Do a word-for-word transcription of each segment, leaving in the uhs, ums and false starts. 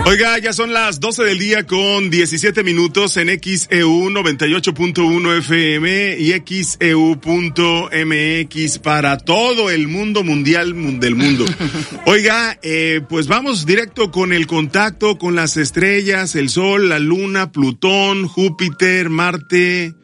Oiga, ya son las doce del día con diecisiete minutos en X E U noventa y ocho punto uno F M y X E U punto M X para todo el mundo mundial del mundo. Oiga, eh, pues vamos directo con el contacto con las estrellas, el Sol, la Luna, Plutón, Júpiter, Marte,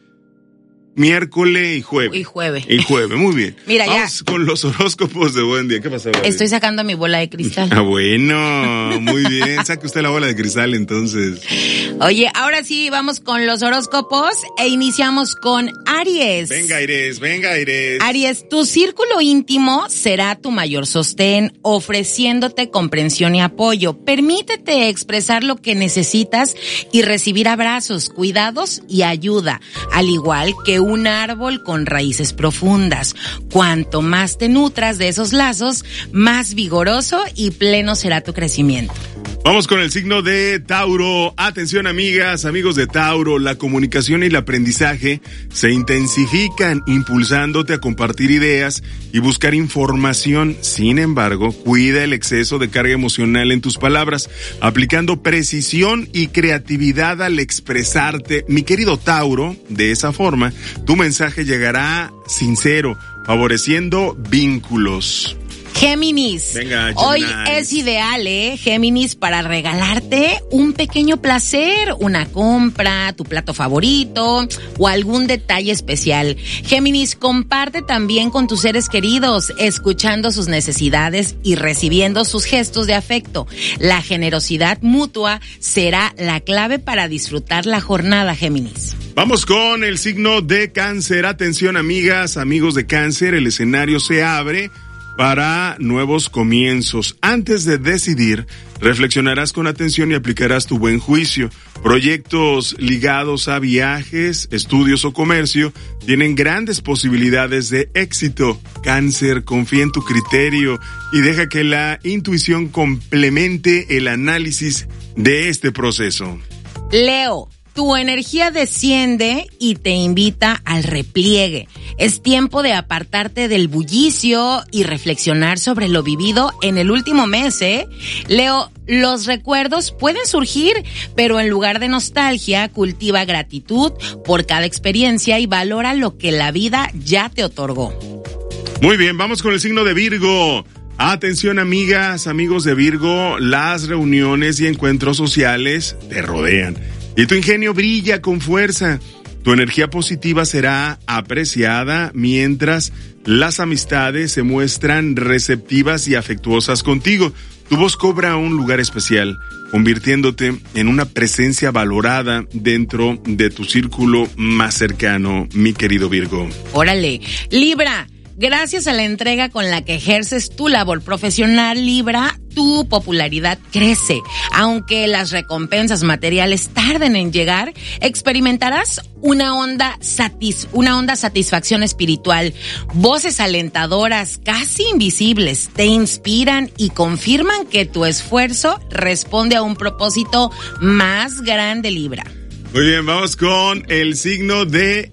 miércoles y jueves. Y jueves. Y jueves, muy bien. Mira, vamos ya. con los horóscopos de buen día. ¿Qué pasó? Estoy sacando mi bola de cristal. Ah, bueno, muy bien. Saque usted la bola de cristal, entonces. Oye, ahora sí, vamos con los horóscopos e iniciamos con Aries. Venga, Aries, venga, Aries. Aries, tu círculo íntimo será tu mayor sostén, ofreciéndote comprensión y apoyo. Permítete expresar lo que necesitas y recibir abrazos, cuidados y ayuda, al igual que un árbol con raíces profundas. Cuanto más te nutras de esos lazos, más vigoroso y pleno será tu crecimiento. Vamos con el signo de Tauro. Atención, amigas, amigos de Tauro, la comunicación y el aprendizaje se intensifican, impulsándote a compartir ideas y buscar información. Sin embargo, cuida el exceso de carga emocional en tus palabras, aplicando precisión y creatividad al expresarte. Mi querido Tauro, de esa forma, tu mensaje llegará sincero, favoreciendo vínculos. Géminis, Venga, hoy es ideal, ¿eh? Géminis, para regalarte un pequeño placer, una compra, tu plato favorito o algún detalle especial. Géminis, comparte también con tus seres queridos, escuchando sus necesidades y recibiendo sus gestos de afecto. La generosidad mutua será la clave para disfrutar la jornada, Géminis. Vamos con el signo de Cáncer. Atención, amigas, amigos de Cáncer, el escenario se abre para nuevos comienzos. Antes de decidir, reflexionarás con atención y aplicarás tu buen juicio. Proyectos ligados a viajes, estudios o comercio tienen grandes posibilidades de éxito. Cáncer, confía en tu criterio y deja que la intuición complemente el análisis de este proceso. Leo, tu energía desciende y te invita al repliegue. Es tiempo de apartarte del bullicio y reflexionar sobre lo vivido en el último mes, ¿eh? Leo, los recuerdos pueden surgir, pero en lugar de nostalgia, cultiva gratitud por cada experiencia y valora lo que la vida ya te otorgó. Muy bien, vamos con el signo de Virgo. Atención, amigas, amigos de Virgo, las reuniones y encuentros sociales te rodean y tu ingenio brilla con fuerza. Tu energía positiva será apreciada mientras las amistades se muestran receptivas y afectuosas contigo. Tu voz cobra un lugar especial, convirtiéndote en una presencia valorada dentro de tu círculo más cercano, mi querido Virgo. Órale, Libra. Gracias a la entrega con la que ejerces tu labor profesional, Libra, tu popularidad crece. Aunque las recompensas materiales tarden en llegar, experimentarás una honda satis, una honda satisfacción espiritual. Voces alentadoras, casi invisibles, te inspiran y confirman que tu esfuerzo responde a un propósito más grande, Libra. Muy bien, vamos con el signo de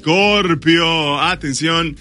Escorpio. Atención,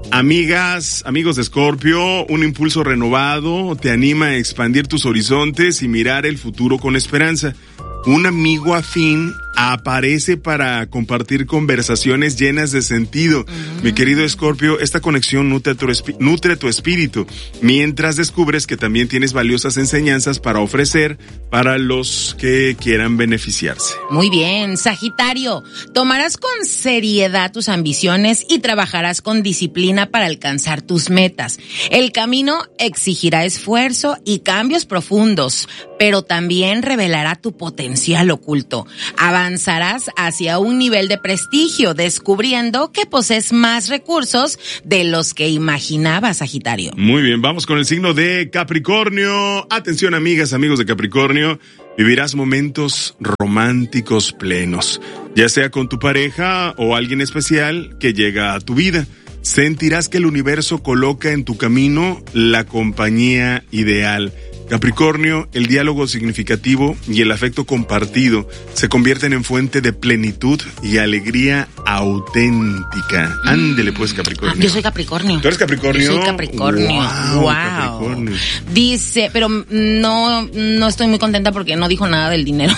amigas, amigos de Escorpio, un impulso renovado te anima a expandir tus horizontes y mirar el futuro con esperanza. Un amigo afín aparece para compartir conversaciones llenas de sentido. Uh-huh. Mi querido Escorpio, esta conexión nutre tu, espi- nutre tu espíritu, mientras descubres que también tienes valiosas enseñanzas para ofrecer para los que quieran beneficiarse. Muy bien, Sagitario, tomarás con seriedad tus ambiciones y trabajarás con disciplina para alcanzar tus metas. El camino exigirá esfuerzo y cambios profundos, pero también revelará tu potencial oculto. Avanzarás hacia un nivel de prestigio, descubriendo que posees más recursos de los que imaginabas, Sagitario. Muy bien, vamos con el signo de Capricornio. Atención, amigas, amigos de Capricornio. Vivirás momentos románticos plenos, ya sea con tu pareja o alguien especial que llega a tu vida. Sentirás que el universo coloca en tu camino la compañía ideal. Capricornio, el diálogo significativo y el afecto compartido se convierten en fuente de plenitud y alegría auténtica. Ándele pues, Capricornio. Ah, yo soy Capricornio. ¿Tú eres Capricornio? Yo soy Capricornio. Wow, wow. Capricornio. Dice, pero no, no estoy muy contenta porque no dijo nada del dinero.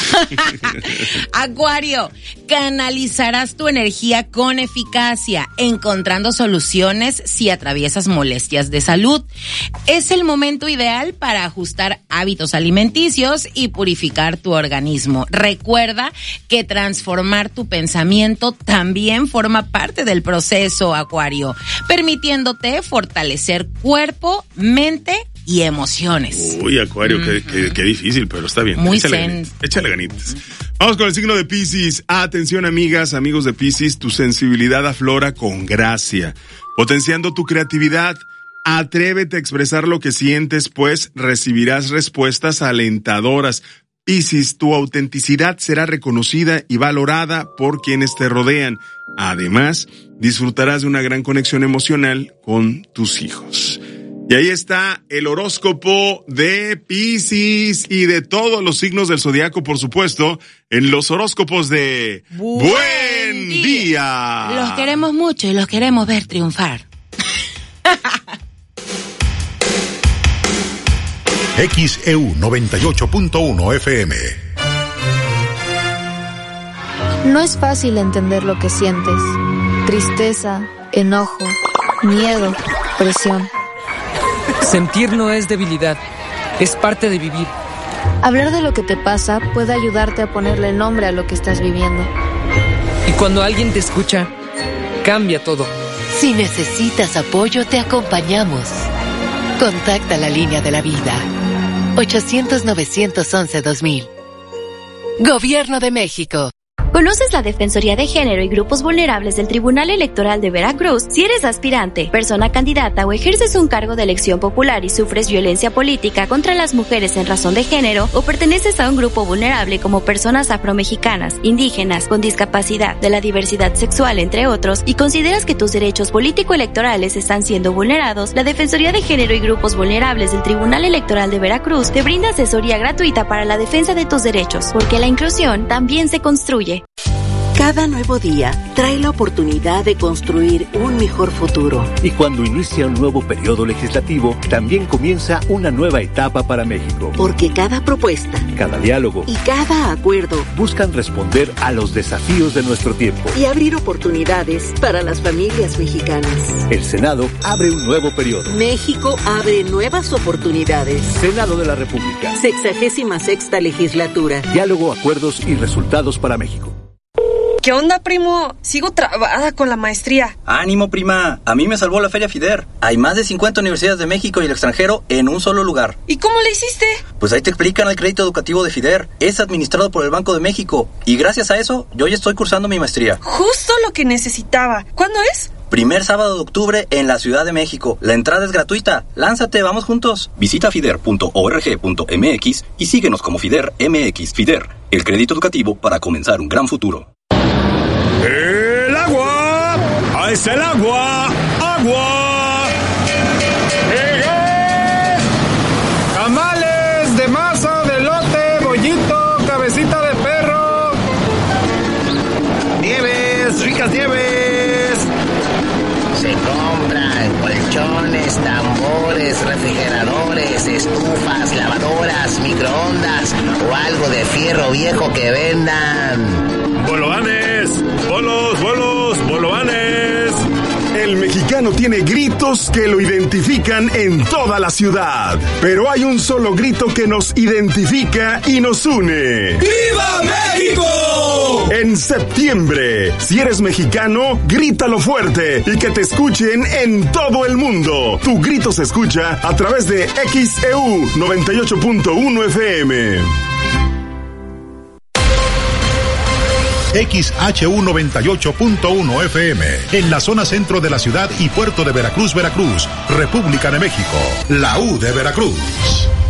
Acuario, canalizarás tu energía con eficacia, encontrando soluciones si atraviesas molestias de salud. Es el momento ideal para ajustar hábitos alimenticios y purificar tu organismo. Recuerda que transformar tu pensamiento también forma parte del proceso, Acuario, permitiéndote fortalecer cuerpo, mente y emociones. Uy, Acuario, mm-hmm. qué, qué, qué difícil, pero está bien. Muy échale zen. Ganitas, échale ganitas. Vamos con el signo de Piscis. Atención, amigas, amigos de Piscis, tu sensibilidad aflora con gracia, potenciando tu creatividad. Atrévete a expresar lo que sientes, pues recibirás respuestas alentadoras. Piscis, tu autenticidad será reconocida y valorada por quienes te rodean. Además, disfrutarás de una gran conexión emocional con tus hijos. Y ahí está el horóscopo de Piscis y de todos los signos del zodiaco, por supuesto, en los horóscopos de Buen, Buen día. día. Los queremos mucho y los queremos ver triunfar. X E U noventa y ocho punto uno F M. No es fácil entender lo que sientes. Tristeza, enojo, miedo, presión. Sentir no es debilidad, es parte de vivir. Hablar de lo que te pasa puede ayudarte a ponerle nombre a lo que estás viviendo. Y cuando alguien te escucha, cambia todo. Si necesitas apoyo, te acompañamos. Contacta la línea de la vida. ochocientos, novecientos once, dos mil. Gobierno de México. ¿Conoces la Defensoría de Género y Grupos Vulnerables del Tribunal Electoral de Veracruz? Si eres aspirante, persona candidata o ejerces un cargo de elección popular y sufres violencia política contra las mujeres en razón de género, o perteneces a un grupo vulnerable como personas afromexicanas, indígenas, con discapacidad, de la diversidad sexual, entre otros, y consideras que tus derechos político-electorales están siendo vulnerados, la Defensoría de Género y Grupos Vulnerables del Tribunal Electoral de Veracruz te brinda asesoría gratuita para la defensa de tus derechos, porque la inclusión también se construye. Cada nuevo día trae la oportunidad de construir un mejor futuro. Y cuando inicia un nuevo periodo legislativo, también comienza una nueva etapa para México. Porque cada propuesta, cada diálogo y cada acuerdo buscan responder a los desafíos de nuestro tiempo y abrir oportunidades para las familias mexicanas. El Senado abre un nuevo periodo. México abre nuevas oportunidades. Senado de la República. Sexagésima sexta legislatura. Diálogo, acuerdos y resultados para México. ¿Qué onda, primo? Sigo trabada con la maestría. ¡Ánimo, prima! A mí me salvó la Feria FIDER. Hay más de cincuenta universidades de México y el extranjero en un solo lugar. ¿Y cómo le hiciste? Pues ahí te explican el crédito educativo de FIDER. Es administrado por el Banco de México. Y gracias a eso, yo ya estoy cursando mi maestría. Justo lo que necesitaba. ¿Cuándo es? Primer sábado de octubre en la Ciudad de México. La entrada es gratuita. Lánzate, vamos juntos. Visita fider punto org punto m x y síguenos como FIDER M X. FIDER, el crédito educativo para comenzar un gran futuro. ¡El agua! ¡Ah, es el agua! ¡Agua! ¡Eh! Tamales de masa, de elote, bollito, cabecita de perro. Nieves, ricas nieves. Se compran colchones, tambores, refrigeradores, estufas, lavadoras, microondas o algo de fierro viejo que vendan. ¡Bolovanes! ¡Bolos, bolos, bolovanes! El mexicano tiene gritos que lo identifican en toda la ciudad. Pero hay un solo grito que nos identifica y nos une. ¡Viva México! En septiembre, si eres mexicano, grítalo fuerte y que te escuchen en todo el mundo. Tu grito se escucha a través de X E U noventa y ocho punto uno F M. X H U noventa y ocho punto uno F M, en la zona centro de la ciudad y puerto de Veracruz, Veracruz, República de México, la U de Veracruz.